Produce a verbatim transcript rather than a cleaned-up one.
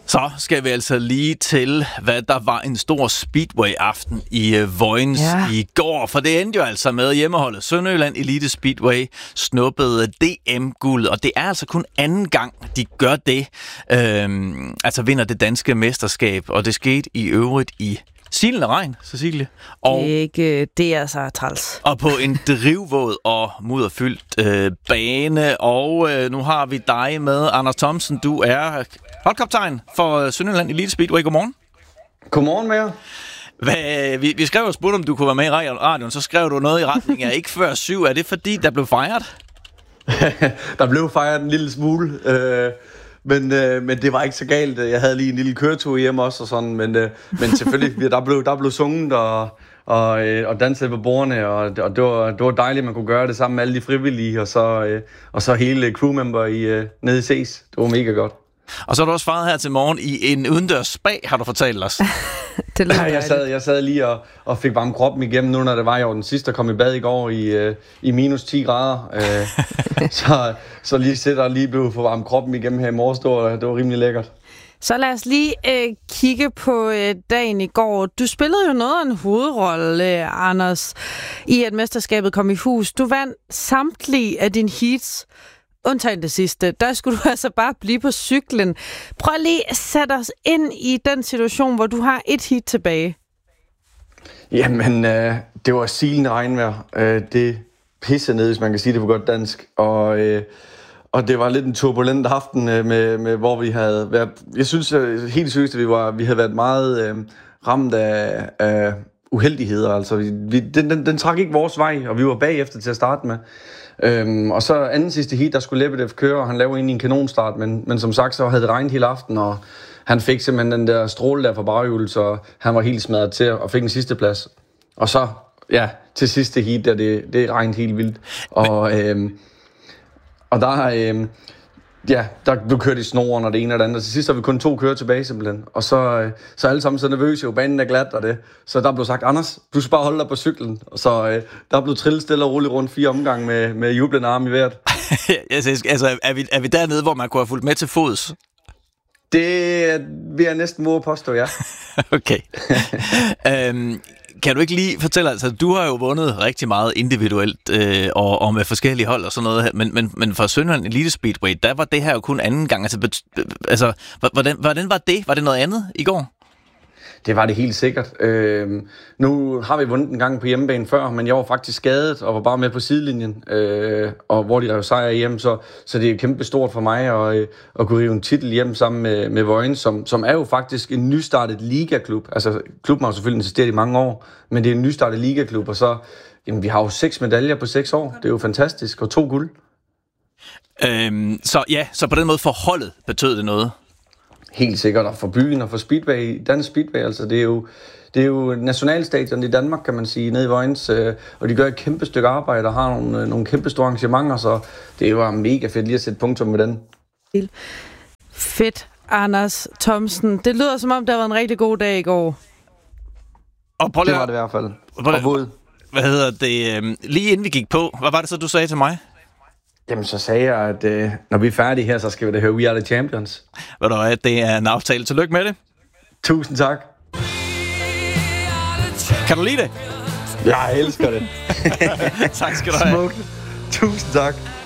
Så skal vi altså lige til, hvad der var en stor Speedway-aften i uh, Vojens ja. i går. For det endte jo altså med hjemmeholdet Sønderjylland Elite Speedway snuppede D M-guld. Og det er altså kun anden gang, de gør det. Øhm, altså vinder det danske mesterskab. Og det skete i øvrigt i silende regn, Cecilie. Og, det er ikke, det er altså træls. Og på en drivvåd og mudderfyldt øh, bane. Og øh, nu har vi dig med, Anders Thomsen. Du er holdkaptajn for Sønderjylland Elite Speedway. Godmorgen. Godmorgen med jer. Hvad, vi, vi skrev og spurgte, om du kunne være med i radioen. Så skrev du noget i retning af ikke før syv. Er det fordi, der blev fejret? Der blev fejret en lille smule. Øh, men, øh, men det var ikke så galt. Jeg havde lige en lille køretur hjemme også. Og sådan, men, øh, men selvfølgelig, der blev, der blev sunget og, og, og danset på bordene. Og, og det, var, det var dejligt, at man kunne gøre det sammen med alle de frivillige. Og så, øh, og så hele crewmember i, øh, nede i Ses. Det var mega godt. Og så har du også faret her til morgen i en udendørs spa, har du fortalt os. det ja, jeg, sad, jeg sad lige og, og fik varme kroppen igennem nu, når det var jo den sidste, der kom i bad i går i, uh, i minus ti grader. Uh, så, så lige sætter og lige blev for varme kroppen igennem her i morges, det var, det var rimelig lækkert. Så lad os lige øh, kigge på øh, dagen i går. Du spillede jo noget af en hovedrolle, øh, Anders, i at mesterskabet kom i hus. Du vandt samtlige af dine heats, undtagen det sidste. Der skulle du altså bare blive på cyklen. Prøv lige at sætte os ind i den situation, hvor du har et heat tilbage. Jamen, øh, det var silende regnvejr. Øh, det pissede ned, hvis man kan sige det på godt dansk. Og, øh, og det var lidt en turbulent aften, øh, med, med, hvor vi havde været... Jeg synes øh, helt seriøst, at vi, var, vi havde været meget øh, ramt af, af uheldigheder. Altså, vi, vi, den, den, den trak ikke vores vej, og vi var bagefter til at starte med. Øhm, og så anden sidste heat, der skulle Lebedev køre, og han lavede egentlig en kanonstart, men, men som sagt, så havde det regnet hele aften, og han fik simpelthen den der stråle der fra baghjulet, så han var helt smadret til og fik en sidste plads. Og så, ja, til sidste heat, der det, det regnede helt vildt. Og, øhm, og der, øhm, ja, der blev kørt i snoren og det ene og det andet, og til sidst har vi kun to kører tilbage simpelthen. Og så, så alle sammen så nervøse, jo, banen er glat og det. Så der blev sagt, Anders, du skal bare holde dig på cyklen. Og så øh, der blev trillet stille og roligt rundt fire omgange med, med jublende arme i vejret. altså, er vi, er vi dernede, hvor man kunne have fulgt med til fods? Det vil jeg næsten våge påstå, ja. Okay. øhm, kan du ikke lige fortælle, altså du har jo vundet rigtig meget individuelt øh, og, og med forskellige hold og sådan noget, men, men, men for Sønderjylland Elite Speedway, der var det her jo kun anden gang. Altså, altså hvordan, hvordan var det? Var det noget andet i går? Det var det helt sikkert. Øh, nu har vi vundet en gang på hjemmebane før, men jeg var faktisk skadet og var bare med på sidelinjen, øh, og hvor de rev sejr hjem, så, så det er kæmpe stort for mig at, at kunne rive en titel hjem sammen med, med Vojens, som, som er jo faktisk en nystartet ligaklub. Altså, klubben har jo selvfølgelig eksisteret i mange år, men det er en nystartet ligaklub, og så, jamen, vi har jo seks medaljer på seks år. Det er jo fantastisk, og to guld. Øhm, så ja, så på den måde for holdet betød det noget? Helt sikkert, og for byen og for Speedway, dansk Speedway, altså det er jo, det er jo nationalstadion i Danmark, kan man sige, nede i Vojens, øh, og de gør et kæmpe stykke arbejde og har nogle, øh, nogle kæmpe store arrangementer, så det er jo mega fedt lige at sætte punktum med den. Fedt, Anders Thomsen. Det lyder som om, det har været en rigtig god dag i går. Og prøv lige, det var det i hvert fald. Og våd. Hvad hedder det? Øh, lige inden vi gik på, hvad var det så, du sagde til mig? Jamen, så sagde jeg, at øh, når vi er færdige her, så skal vi da høre We Are The Champions. Ved du hvad, det er en aftale. Tillykke med det. Tusind tak. Kan du lide det? Jeg elsker det. Tak skal du have. Smukt. Tusind tak.